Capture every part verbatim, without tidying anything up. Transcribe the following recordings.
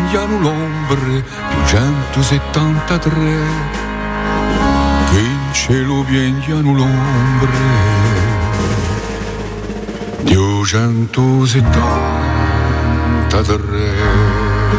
viaggiano l'ombre duecentosettantatré, che in cielo viaggiano l'ombre duecentosettantatré.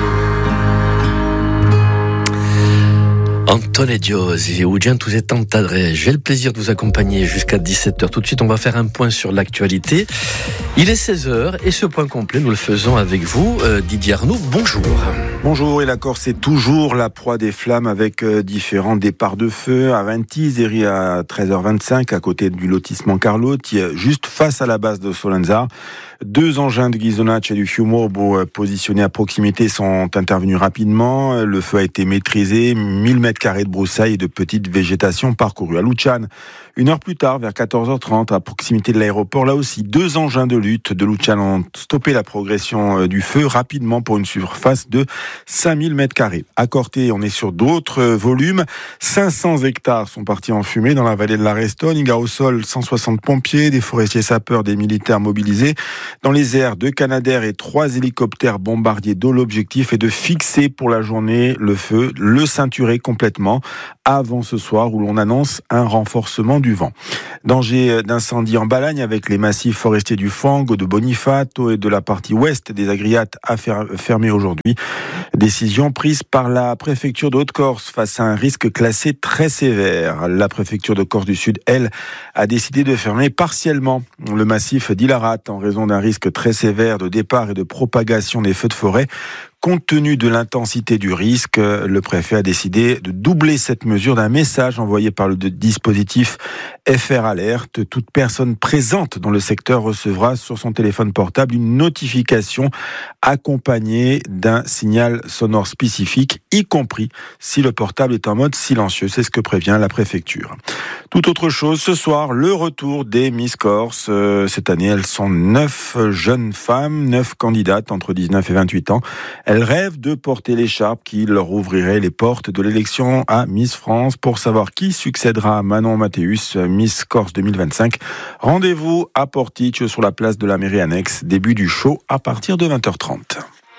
Antonio Giosi, duecentosettantadre. J'ai le plaisir de vous accompagner jusqu'à dix-sept heures. Tout de suite, on va faire un point sur l'actualité. Il est seize heures et ce point complet, nous le faisons avec vous, euh, Didier Arnoux. Bonjour. Bonjour, et la Corse est toujours la proie des flammes avec euh, différents départs de feu à Ventiseri à treize heures vingt-cinq à côté du lotissement Carlotti, juste face à la base de Solanzar. Deux engins de Ghisonaccia et du Fiumorbo positionnés à proximité sont intervenus rapidement. Le feu a été maîtrisé, mille mètres carrés de broussailles et de petite végétation parcourue. À Luciane, une heure plus tard, vers quatorze heures trente, à proximité de l'aéroport, là aussi, deux engins de lutte de Luciane ont stoppé la progression du feu rapidement pour une surface de cinq mille mètres carrés. À Corté, on est sur d'autres volumes. cinq cents hectares sont partis en fumée dans la vallée de la Restone. Il y a au sol cent soixante pompiers, des forestiers sapeurs, des militaires mobilisés. Dans les airs, deux Canadair et trois hélicoptères bombardiers d'eau. L'objectif est de fixer pour la journée le feu, le ceinturer complètement avant ce soir où l'on annonce un renforcement du vent. Danger d'incendie en Balagne avec les massifs forestiers du Fango, de Bonifato et de la partie ouest des Agriates à fermer aujourd'hui. Décision prise par la préfecture de Haute-Corse face à un risque classé très sévère. La préfecture de Corse du Sud, elle, a décidé de fermer partiellement le massif d'Ilarat en raison d'un risque très sévère de départ et de propagation des feux de forêt. Compte tenu de l'intensité du risque, le préfet a décidé de doubler cette mesure d'un message envoyé par le dispositif F R Alert. Toute personne présente dans le secteur recevra sur son téléphone portable une notification accompagnée d'un signal sonore spécifique, y compris si le portable est en mode silencieux. C'est ce que prévient la préfecture. Tout autre chose, ce soir, le retour des Miss Corse. Cette année, elles sont neuf jeunes femmes, neuf candidates entre dix-neuf et vingt-huit ans. Elles rêvent de porter l'écharpe qui leur ouvrirait les portes de l'élection à Miss France. Pour savoir qui succédera à Manon Mathéus, Miss Corse deux mille vingt-cinq, rendez-vous à Portiche sur la place de la mairie annexe. Début du show à partir de vingt heures trente.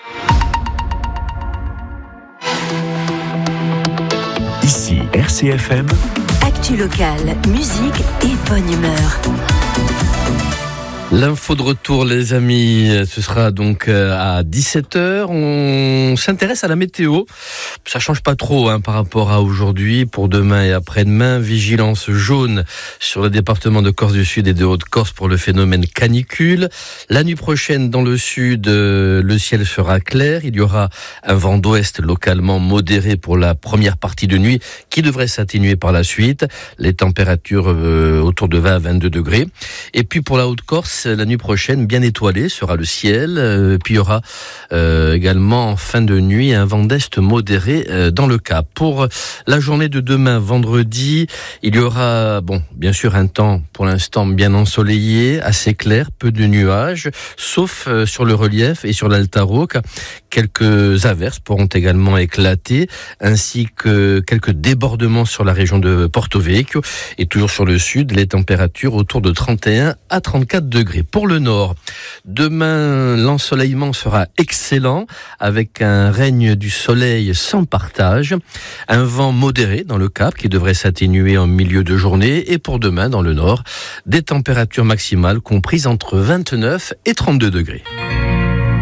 Ici R C F M. Actu locale, musique et bonne humeur. L'info de retour, les amis, ce sera donc à dix-sept heures. On s'intéresse à la météo. Ça change pas trop hein, par rapport à aujourd'hui. Pour demain et après-demain, vigilance jaune sur le département de Corse du Sud et de Haute-Corse pour le phénomène canicule. La nuit prochaine, dans le sud, le ciel sera clair. Il y aura un vent d'ouest localement modéré pour la première partie de nuit qui devrait s'atténuer par la suite. Les températures euh, autour de vingt à vingt-deux degrés. Et puis pour la Haute-Corse, la nuit prochaine, bien étoilé sera le ciel. Euh, puis il y aura euh, également en fin de nuit un vent d'est modéré euh, dans le Cap. Pour la journée de demain, vendredi, il y aura, bon, bien sûr, un temps pour l'instant bien ensoleillé, assez clair, peu de nuages, sauf euh, sur le relief et sur l'Alta Rocca. Quelques averses pourront également éclater, ainsi que quelques débordements sur la région de Porto Vecchio. Et toujours sur le sud, les températures autour de trente et un à trente-quatre degrés. Pour le nord, demain, l'ensoleillement sera excellent avec un règne du soleil sans partage, un vent modéré dans le Cap qui devrait s'atténuer en milieu de journée et pour demain dans le nord, des températures maximales comprises entre vingt-neuf et trente-deux degrés.